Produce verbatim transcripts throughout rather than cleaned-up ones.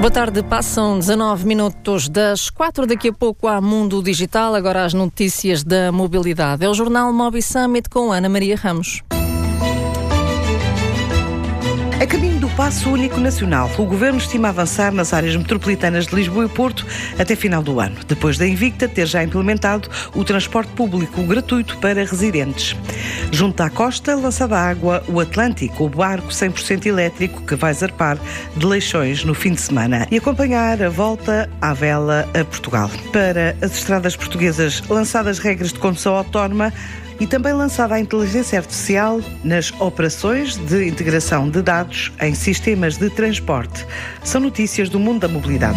Boa tarde, passam dezanove minutos das quatro, daqui a pouco há Mundo Digital, agora as notícias da mobilidade. É o jornal Mobi Summit com Ana Maria Ramos. A caminho do Passo Único Nacional, o Governo estima avançar nas áreas metropolitanas de Lisboa e Porto até final do ano, depois da Invicta ter já implementado o transporte público gratuito para residentes. Junto à costa, lançada à água o Atlântico, o barco cem por cento elétrico que vai zarpar de Leixões no fim de semana e acompanhar a volta à vela a Portugal. Para as estradas portuguesas, lançadas regras de condução autónoma e também lançada a inteligência artificial nas operações de integração de dados em sistemas de transporte. São notícias do mundo da mobilidade.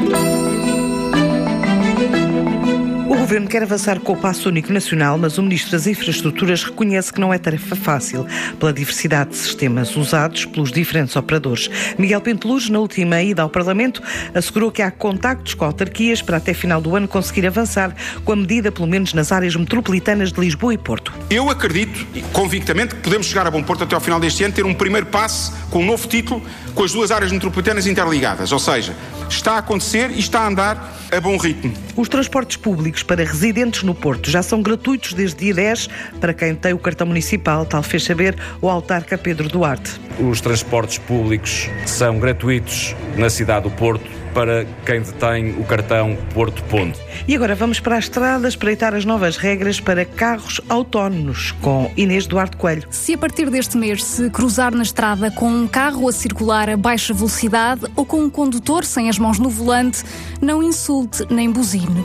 O Governo quer avançar com o Passo Único Nacional, mas o Ministro das Infraestruturas reconhece que não é tarefa fácil pela diversidade de sistemas usados pelos diferentes operadores. Miguel Pinteluz, na última ida ao Parlamento, assegurou que há contactos com autarquias para até final do ano conseguir avançar com a medida, pelo menos nas áreas metropolitanas de Lisboa e Porto. Eu acredito, convictamente, que podemos chegar a bom porto até ao final deste ano, ter um primeiro passo com um novo título, com as duas áreas metropolitanas interligadas. Ou seja, está a acontecer e está a andar a bom ritmo. Os transportes públicos para residentes no Porto já são gratuitos desde dia dez para quem tem o cartão municipal, tal fez saber o autarca Pedro Duarte. Os transportes públicos são gratuitos na cidade do Porto para quem detém o cartão Porto Ponto. E agora vamos para a estrada espreitar as novas regras para carros autónomos, com Inês Duarte Coelho. Se a partir deste mês se cruzar na estrada com um carro a circular a baixa velocidade ou com um condutor sem as mãos no volante, não insulte nem buzine.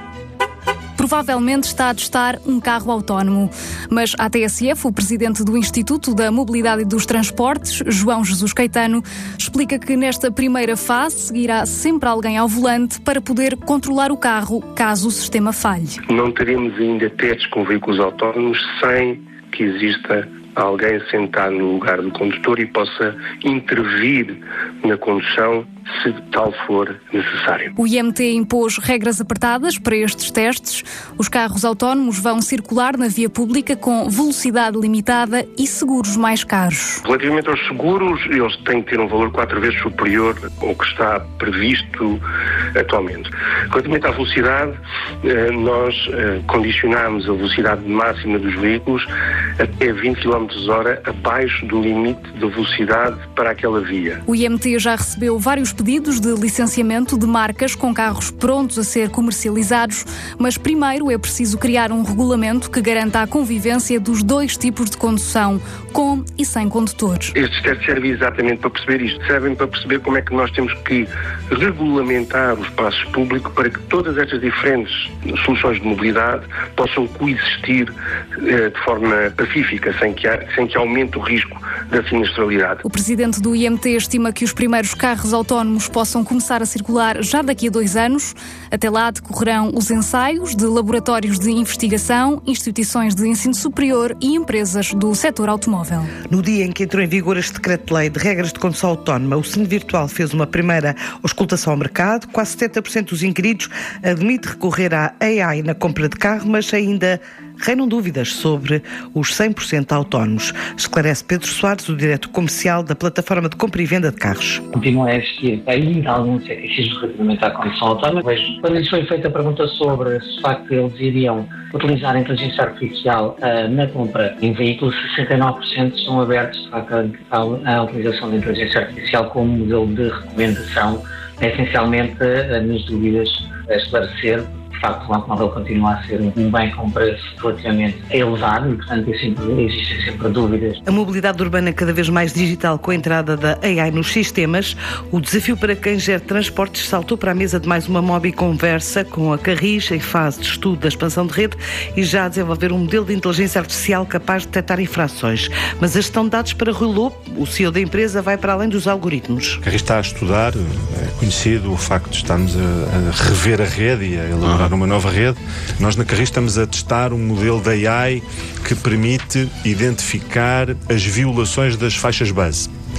Provavelmente está a testar um carro autónomo. Mas a T S F, o presidente do Instituto da Mobilidade e dos Transportes, João Jesus Caetano, explica que nesta primeira fase seguirá sempre alguém ao volante para poder controlar o carro caso o sistema falhe. Não teremos ainda testes com veículos autónomos sem que exista alguém sentado no lugar do condutor e possa intervir na condução se tal for necessário. O I M T impôs regras apertadas para estes testes. Os carros autónomos vão circular na via pública com velocidade limitada e seguros mais caros. Relativamente aos seguros, eles têm que ter um valor quatro vezes superior ao que está previsto atualmente. Relativamente à velocidade, nós condicionamos a velocidade máxima dos veículos até vinte quilómetros por hora abaixo do limite de velocidade para aquela via. O I M T já recebeu vários pedidos de licenciamento de marcas com carros prontos a ser comercializados, mas primeiro é preciso criar um regulamento que garanta a convivência dos dois tipos de condução, com e sem condutores. Estes testes servem exatamente para perceber isto, servem para perceber como é que nós temos que regulamentar o espaço público para que todas estas diferentes soluções de mobilidade possam coexistir eh, de forma pacífica, sem que, há, sem que aumente o risco da sinistralidade. O presidente do I M T estima que os primeiros carros autónomos possam começar a circular já daqui a dois anos. Até lá decorrerão os ensaios de laboratórios de investigação, instituições de ensino superior e empresas do setor automóvel. No dia em que entrou em vigor este decreto-lei de regras de condução autónoma, o Cine Virtual fez uma primeira auscultação ao mercado. Quase setenta por cento dos inquiridos admite recorrer à A I na compra de carro, mas ainda reinam dúvidas sobre os cem por cento autónomos. Esclarece Pedro Soares, o diretor comercial da plataforma de compra e venda de carros. Continua a existir ainda algum ceticismo relativamente à condução autónoma. Vejo, quando lhes foi feita a pergunta sobre se de facto eles iriam utilizar a inteligência artificial uh, na compra em veículos, sessenta e nove por cento estão abertos de facto, à, à utilização da inteligência artificial como modelo de recomendação. É essencialmente as minhas dúvidas a esclarecer. De facto, o automóvel continua a ser um bem com preço relativamente elevado e, portanto, sempre, existem sempre dúvidas. A mobilidade urbana cada vez mais digital com a entrada da A I nos sistemas. O desafio para quem gera transportes saltou para a mesa de mais uma Mobi Conversa com a Carris em fase de estudo da expansão de rede e já a desenvolver um modelo de inteligência artificial capaz de detectar infrações. Mas a gestão de dados para Rui Lobo, o C E O da empresa, vai para além dos algoritmos. A Carris está a estudar, é conhecido o facto de estarmos a, a rever a rede e a elaborar uma nova rede. Nós na Carris estamos a testar um modelo de A I que permite identificar as violações das faixas base.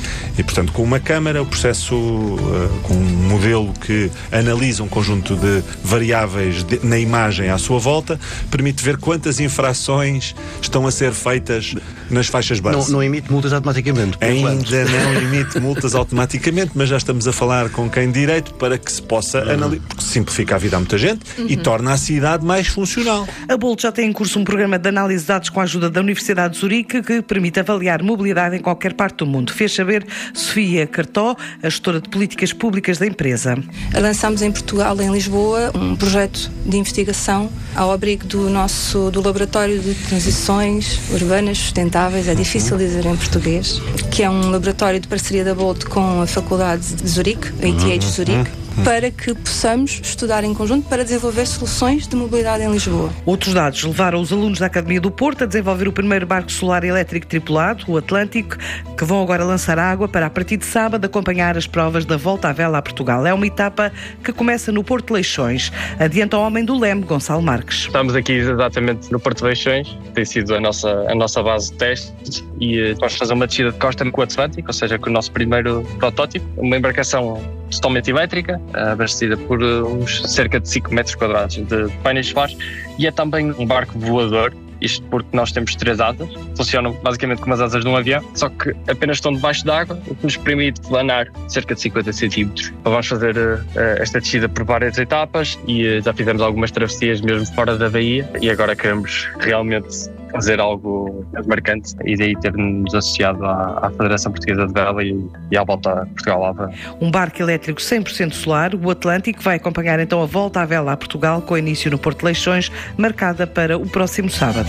E, portanto, com uma câmara, o processo, uh, com um modelo que analisa um conjunto de variáveis de, na imagem à sua volta, permite ver quantas infrações estão a ser feitas nas faixas base. Não, não emite multas automaticamente? Ainda não emite multas automaticamente, mas já estamos a falar com quem de direito para que se possa uhum. analisar, porque simplifica a vida a muita gente uhum. e torna a cidade mais funcional. A Bolt já tem em curso um programa de análise de dados com a ajuda da Universidade de Zurique que permite avaliar mobilidade em qualquer parte do mundo. Fez saber Sofia Cartó, a gestora de políticas públicas da empresa. Lançámos em Portugal, em Lisboa, um projeto de investigação ao abrigo do nosso do Laboratório de Transições Urbanas Sustentáveis, é difícil dizer em português, que é um laboratório de parceria da Bolt com a Faculdade de Zurique, a I T H de Zurique, para que possamos estudar em conjunto para desenvolver soluções de mobilidade em Lisboa. Outros dados levaram os alunos da Academia do Porto a desenvolver o primeiro barco solar elétrico tripulado, o Atlântico, que vão agora lançar água para, a partir de sábado, acompanhar as provas da Volta à Vela a Portugal. É uma etapa que começa no Porto de Leixões. Adianta o homem do leme, Gonçalo Marques. Estamos aqui exatamente no Porto de Leixões, tem sido a nossa, a nossa base de testes e vamos fazer uma descida de costa com o Atlântico, ou seja, com o nosso primeiro protótipo, uma embarcação totalmente elétrica, abastecida por uns cerca de cinco metros quadrados de painéis solares, e é também um barco voador, isto porque nós temos três asas, funcionam basicamente como as asas de um avião, só que apenas estão debaixo d'água, o que nos permite planar cerca de cinquenta centímetros. Vamos fazer uh, esta descida por várias etapas e uh, já fizemos algumas travessias mesmo fora da baía e agora queremos realmente fazer algo marcante e daí ter-nos associado à, à Federação Portuguesa de Vela e, e à Volta a Portugal à Vela. Um barco elétrico cem por cento solar, o Atlântico, vai acompanhar então a Volta à Vela a Portugal, com início no Porto de Leixões, marcada para o próximo sábado.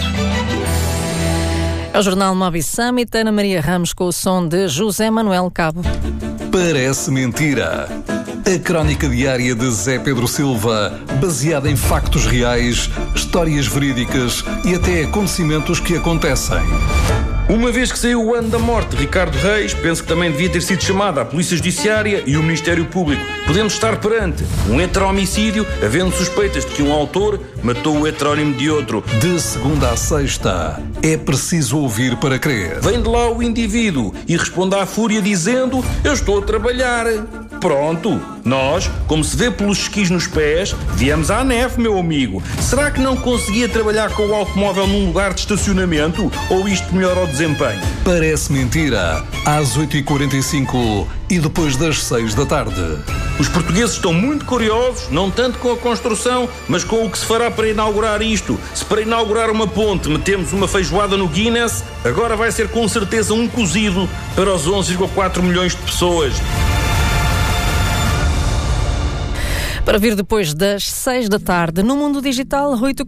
É o Jornal Mobi Summit, Ana Maria Ramos com o som de José Manuel Cabo. Parece mentira. A crónica diária de Zé Pedro Silva, baseada em factos reais, histórias verídicas e até acontecimentos que acontecem. Uma vez que saiu o ano da morte de Ricardo Reis, penso que também devia ter sido chamada a Polícia Judiciária e o Ministério Público. Podemos estar perante um heteromicídio, havendo suspeitas de que um autor matou o heterónimo de outro. De segunda a sexta, é preciso ouvir para crer. Vem de lá o indivíduo e responde à fúria dizendo: eu estou a trabalhar. Pronto, nós, como se vê pelos esquis nos pés, viemos à neve, meu amigo. Será que não conseguia trabalhar com o automóvel num lugar de estacionamento? Ou isto melhora o desempenho? Parece mentira. Às oito e quarenta e cinco e depois das seis da tarde. Os portugueses estão muito curiosos, não tanto com a construção, mas com o que se fará para inaugurar isto. Se para inaugurar uma ponte metemos uma feijoada no Guinness, agora vai ser com certeza um cozido para os onze vírgula quatro milhões de pessoas. Para vir depois das seis da tarde, no Mundo Digital, Rui